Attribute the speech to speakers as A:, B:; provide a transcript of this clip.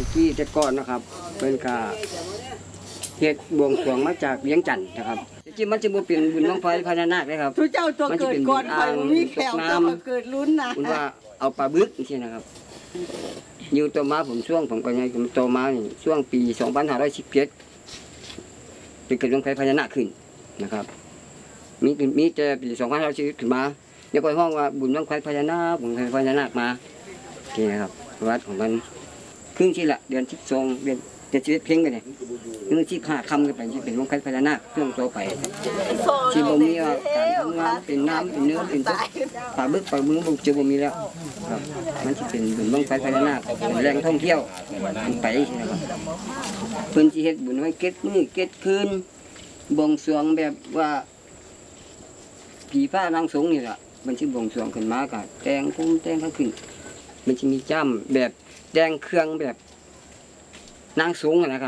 A: ที่แต่ก่อนนะครับเป็นกาเฮ็ดบวงสรวงมาจากเวียงจันทน์นะครับจริงมันจะบ่เป็นบุญบั้งไฟพญานาคเลยครับ
B: ทุกเจ้าตัวเกิดก่อนคอยมีแขวตัวเกิดลุ้นนะ
A: คุณว่าเอาปลาบึกนี่นะครับอยู่ตัวมาผมช่วงผมไปไงผมโตมานี่ช่วงปี2517เป็นเกิดดวงไฟพญานาคขึ้นนะครับมีแต่ปี2517ขึ้นมาเดี๋ยวก็ห้องว่าบุญบั้งไฟพญานาคบุญไฟพญานาคมานี่นะครับวัดของมันครึ่งที่ละเดือน12เดือน71เพ่งกันเนี่ยนึกที่5ค่ำกันไปที่เป็นบั้งไฟพญานาคช่วงโตไปที่บ่มีว่าการทำงานเป็นน้ำเป็นเนื้อเป็นปลาบึกปลามือบ่จะบ่มีแล้วครับมันสิเป็นบุญบั้งไฟพญานาคเป็นแหล่งท่องเที่ยวมันไปนะครับเพิ่นสิเฮ็ดบุญไว้เก็ดมื้อเก็ดคืนบวงสรวงแบบว่าผีฟ้านางสงนี่ล่ะมันสิบวงสรวงขึ้นมาก็แต่งภูมิแต่งข้างขึ้นมันสิมีจ้ำแบบแต่งเครื่องแบบนางสงนะครับ